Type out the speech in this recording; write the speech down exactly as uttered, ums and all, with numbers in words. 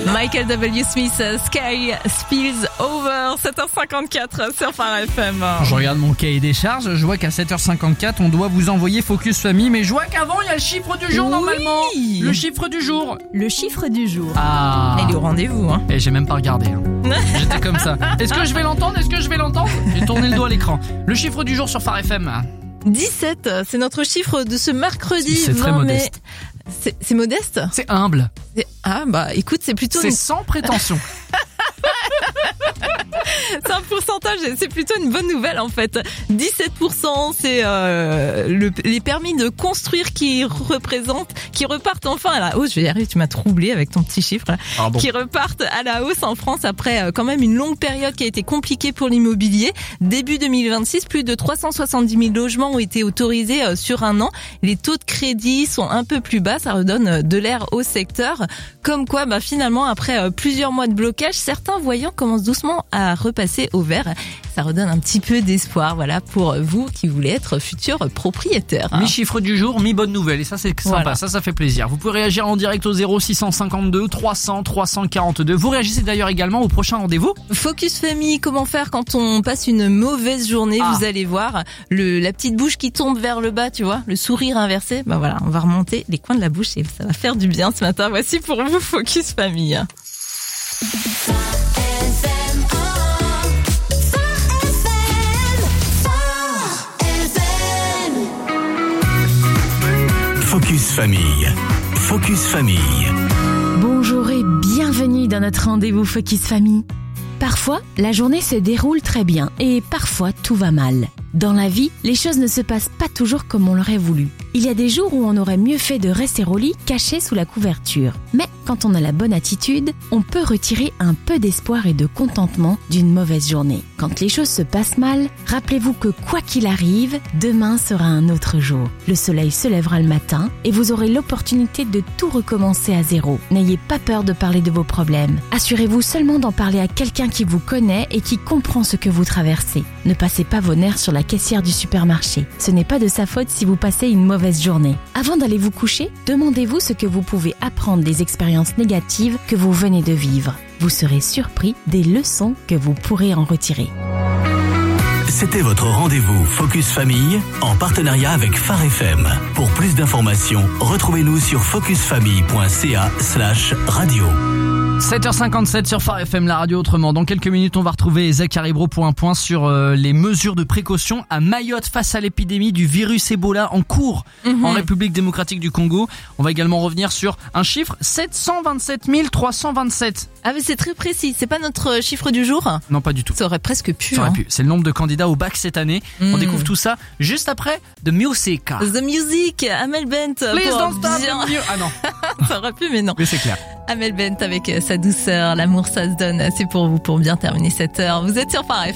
Michael W. Smith, Sky Spills Over, sept heures cinquante-quatre sur Phare F M. Je regarde mon cahier des charges, je vois qu'à sept heures cinquante-quatre, on doit vous envoyer Focus Famille, mais je vois qu'avant, il y a le chiffre du jour Oui. normalement. Le chiffre du jour. Le chiffre du jour. Ah. Il est au rendez-vous, hein. Et j'ai même pas regardé. Hein. J'étais comme ça. Est-ce que je vais l'entendre Est-ce que je vais l'entendre J'ai tourné le doigt à l'écran. Le chiffre du jour sur Phare F M. dix-sept, c'est notre chiffre de ce mercredi C'est très vingt mai. modeste. C'est, c'est modeste C'est humble. C'est- Ah bah écoute, c'est plutôt C'est une- sans prétention. c'est un pourcentage, c'est plutôt une bonne nouvelle en fait. dix-sept pour cent, c'est euh, le, les permis de construire qui représentent, qui repartent enfin à la hausse. Je vais y arriver, tu m'as troublé avec ton petit chiffre là. Ah bon. Qui repartent à la hausse en France après euh, quand même une longue période qui a été compliquée pour l'immobilier. Début deux mille vingt-six, plus de trois cent soixante-dix mille logements ont été autorisés euh, sur un an. Les taux de crédit sont un peu plus bas, ça redonne euh, de l'air au secteur. Comme quoi, bah finalement, après euh, plusieurs mois de blocage, certains voyants commencent doucement à repasser au vert. Ça redonne un petit peu d'espoir, voilà, pour vous qui voulez être futurs propriétaires. Mi chiffre du jour, mi bonne nouvelle. Et ça, c'est sympa. Voilà. Ça, ça fait plaisir. Vous pouvez réagir en direct au zéro six cent cinquante-deux trois cents trois cent quarante-deux. Vous réagissez d'ailleurs également au prochain rendez-vous. Focus Famille, comment faire quand on passe une mauvaise journée? Ah. Vous allez voir le la petite bouche qui tombe vers le bas, tu vois, le sourire inversé. Bah voilà, on va remonter les coins de la bouche et ça va faire du bien ce matin. Voici pour vous Focus Famille. Focus Famille. Focus Famille. Bonjour et bienvenue dans notre rendez-vous Focus Famille. Parfois, la journée se déroule très bien et parfois tout va mal. Dans la vie, les choses ne se passent pas toujours comme on l'aurait voulu. Il y a des jours où on aurait mieux fait de rester au lit, caché sous la couverture. Mais quand on a la bonne attitude, on peut retirer un peu d'espoir et de contentement d'une mauvaise journée. Quand les choses se passent mal, rappelez-vous que quoi qu'il arrive, demain sera un autre jour. Le soleil se lèvera le matin et vous aurez l'opportunité de tout recommencer à zéro. N'ayez pas peur de parler de vos problèmes. Assurez-vous seulement d'en parler à quelqu'un qui vous connaît et qui comprend ce que vous traversez. Ne passez pas vos nerfs sur la caissière du supermarché. Ce n'est pas de sa faute si vous passez une mauvaise journée. Avant d'aller vous coucher, demandez-vous ce que vous pouvez apprendre des expériences négatives que vous venez de vivre. Vous serez surpris des leçons que vous pourrez en retirer. C'était votre rendez-vous Focus Famille en partenariat avec Phare F M. Pour plus d'informations, retrouvez-nous sur focusfamille.ca slash radio. sept heures cinquante-sept sur Phare F M, la radio autrement. Dans quelques minutes, on va retrouver Zachary Bro pour un point sur euh, les mesures de précaution à Mayotte face à l'épidémie du virus Ebola en cours Mhm. en République démocratique du Congo. On va également revenir sur un chiffre, sept cent vingt-sept mille trois cent vingt-sept. Ah mais c'est très précis, c'est pas notre chiffre du jour. Non, pas du tout. Ça aurait presque pu. Ça aurait hein. pu. C'est le nombre de candidats au bac cette année. On Mm. découvre tout ça juste après The Music. The Music, Amel Bent. Please pour don't stop bien- the mu- Ah non, Ça aurait pu, mais non. mais c'est clair. Amel Bent avec sa douceur, l'amour ça se donne. C'est pour vous, pour bien terminer cette heure. Vous êtes sur Phare F M.